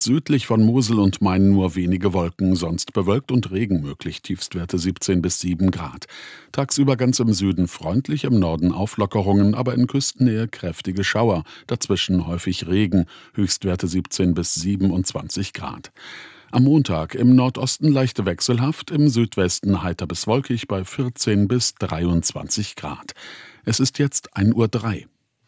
Südlich von Mosel und Main nur wenige Wolken, sonst bewölkt und Regen möglich, Tiefstwerte 17 bis 7 Grad. Tagsüber ganz im Süden freundlich, im Norden Auflockerungen, aber in Küstennähe kräftige Schauer, dazwischen häufig Regen, Höchstwerte 17 bis 27 Grad. Am Montag im Nordosten leicht wechselhaft, im Südwesten heiter bis wolkig bei 14 bis 23 Grad. Es ist jetzt 1:03 Uhr.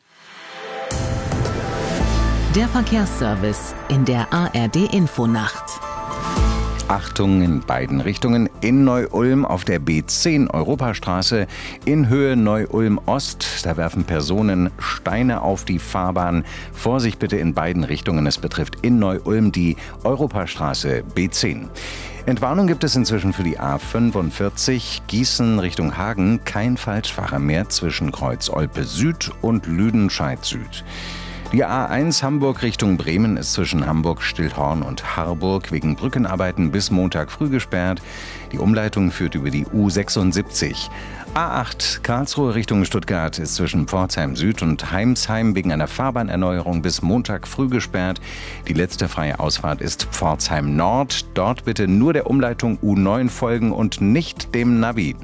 Der Verkehrsservice in der ARD-Infonacht. Achtung in beiden Richtungen. In Neu-Ulm auf der B10 Europastraße in Höhe Neu-Ulm Ost. Da werfen Personen Steine auf die Fahrbahn. Vorsicht bitte in beiden Richtungen. Es betrifft in Neu-Ulm die Europastraße B10. Entwarnung gibt es inzwischen für die A45 Gießen Richtung Hagen. Kein Falschfahrer mehr zwischen Kreuz Olpe Süd und Lüdenscheid Süd. Die A1 Hamburg Richtung Bremen ist zwischen Hamburg-Stillhorn und Harburg wegen Brückenarbeiten bis Montag früh gesperrt. Die Umleitung führt über die U76. A8 Karlsruhe Richtung Stuttgart ist zwischen Pforzheim Süd und Heimsheim wegen einer Fahrbahnerneuerung bis Montag früh gesperrt. Die letzte freie Ausfahrt ist Pforzheim Nord. Dort bitte nur der Umleitung U9 folgen und nicht dem Navi.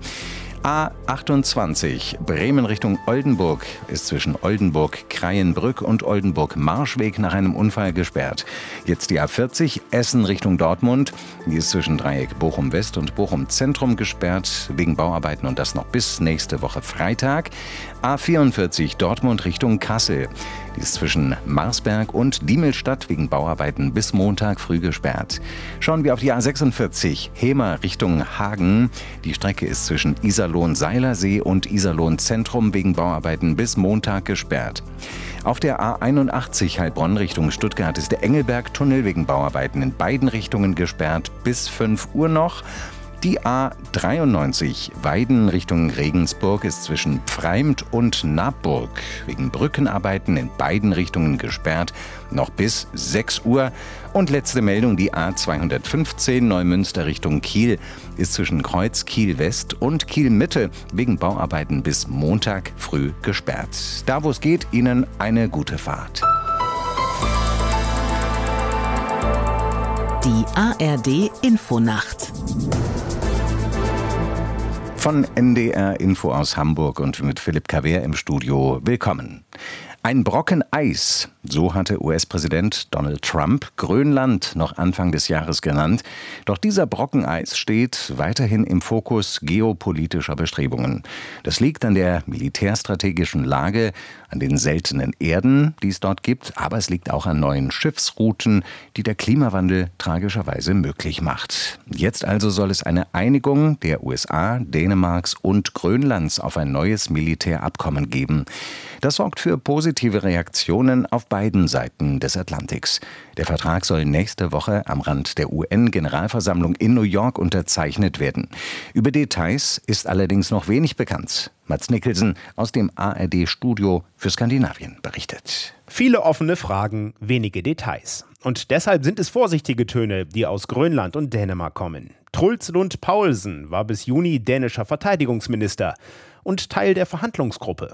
A28 Bremen Richtung Oldenburg ist zwischen Oldenburg-Kreienbrück und Oldenburg-Marschweg nach einem Unfall gesperrt. Jetzt die A40 Essen Richtung Dortmund. Die ist zwischen Dreieck Bochum-West und Bochum-Zentrum gesperrt wegen Bauarbeiten und das noch bis nächste Woche Freitag. A44 Dortmund Richtung Kassel. Die ist zwischen Marsberg und Diemelstadt wegen Bauarbeiten bis Montag früh gesperrt. Schauen wir auf die A46 Hemer Richtung Hagen. Die Strecke ist zwischen Iserlohn-Seilersee und Iserlohn-Zentrum wegen Bauarbeiten bis Montag gesperrt. Auf der A81 Heilbronn Richtung Stuttgart ist der Engelberg-Tunnel wegen Bauarbeiten in beiden Richtungen gesperrt bis 5 Uhr noch. Die A93 Weiden Richtung Regensburg ist zwischen Pfreimt und Nabburg wegen Brückenarbeiten in beiden Richtungen gesperrt, noch bis 6 Uhr. Und letzte Meldung, die A215 Neumünster Richtung Kiel ist zwischen Kreuz Kiel West und Kiel Mitte wegen Bauarbeiten bis Montag früh gesperrt. Da wo es geht, Ihnen eine gute Fahrt. Die ARD-Infonacht. Von NDR Info aus Hamburg und mit Philipp Kawer im Studio. Willkommen. Ein Brocken Eis, so hatte US-Präsident Donald Trump Grönland noch Anfang des Jahres genannt. Doch dieser Brocken Eis steht weiterhin im Fokus geopolitischer Bestrebungen. Das liegt an der militärstrategischen Lage, an den seltenen Erden, die es dort gibt, aber es liegt auch an neuen Schiffsrouten, die der Klimawandel tragischerweise möglich macht. Jetzt also soll es eine Einigung der USA, Dänemarks und Grönlands auf ein neues Militärabkommen geben. Das sorgt für positive Reaktionen auf beiden Seiten des Atlantiks. Der Vertrag soll nächste Woche am Rand der UN-Generalversammlung in New York unterzeichnet werden. Über Details ist allerdings noch wenig bekannt. Mads Nicholson aus dem ARD-Studio für Skandinavien berichtet. Viele offene Fragen, wenige Details. Und deshalb sind es vorsichtige Töne, die aus Grönland und Dänemark kommen. Truls Lund Poulsen war bis Juni dänischer Verteidigungsminister und Teil der Verhandlungsgruppe.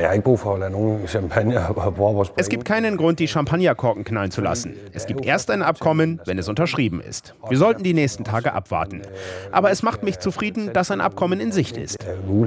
Es gibt keinen Grund, die Champagnerkorken knallen zu lassen. Es gibt erst ein Abkommen, wenn es unterschrieben ist. Wir sollten die nächsten Tage abwarten. Aber es macht mich zufrieden, dass ein Abkommen in Sicht ist.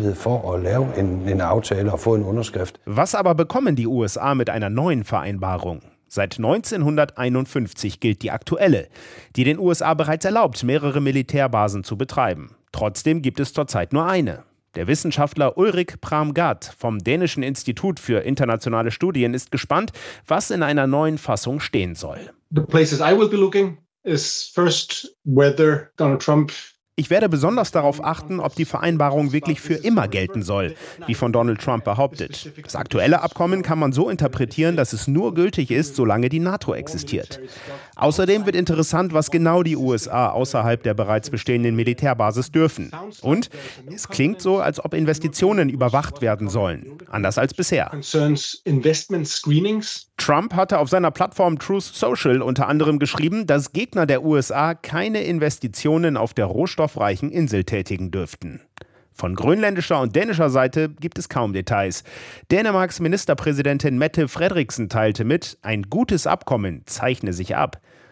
Was aber bekommen die USA mit einer neuen Vereinbarung? Seit 1951 gilt die aktuelle, die den USA bereits erlaubt, mehrere Militärbasen zu betreiben. Trotzdem gibt es zurzeit nur eine. Der Wissenschaftler Ulrik Pram-Gad vom Dänischen Institut für internationale Studien ist gespannt, was in einer neuen Fassung stehen soll. The places I will be looking is first whether Donald Trump. Ich werde besonders darauf achten, ob die Vereinbarung wirklich für immer gelten soll, wie von Donald Trump behauptet. Das aktuelle Abkommen kann man so interpretieren, dass es nur gültig ist, solange die NATO existiert. Außerdem wird interessant, was genau die USA außerhalb der bereits bestehenden Militärbasis dürfen. Und es klingt so, als ob Investitionen überwacht werden sollen, anders als bisher. Trump hatte auf seiner Plattform Truth Social unter anderem geschrieben, dass Gegner der USA keine Investitionen auf der rohstoffreichen Insel tätigen dürften. Von grönländischer und dänischer Seite gibt es kaum Details. Dänemarks Ministerpräsidentin Mette Frederiksen teilte mit, ein gutes Abkommen zeichne sich ab.